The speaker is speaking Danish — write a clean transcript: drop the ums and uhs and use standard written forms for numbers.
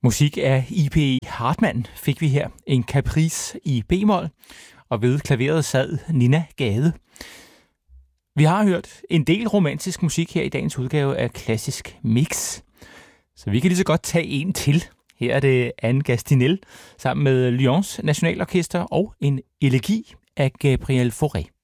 Musik af I.P. Hartmann fik vi her. En Caprice i b-mol, og ved klaveret sad Nina Gade. Vi har hørt en del romantisk musik her i dagens udgave af Klassisk Mix. Så vi kan lige så godt tage en til. Her er det Anne Gastinel sammen med Lyons Nationalorkester og en elegi af Gabriel Fauré.